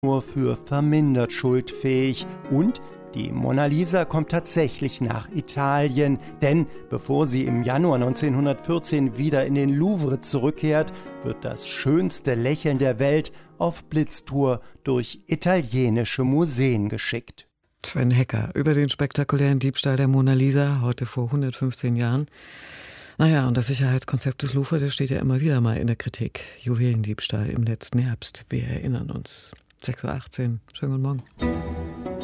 nur für vermindert schuldfähig und die Mona Lisa kommt tatsächlich nach Italien, denn bevor sie im Januar 1914 wieder in den Louvre zurückkehrt, wird das schönste Lächeln der Welt auf Blitztour durch italienische Museen geschickt. Sven Hecker über den spektakulären Diebstahl der Mona Lisa, heute vor 115 Jahren. Naja, und das Sicherheitskonzept des Louvre, das steht ja immer wieder mal in der Kritik. Juwelendiebstahl im letzten Herbst, wir erinnern uns. 6:18 Uhr, schönen guten Morgen.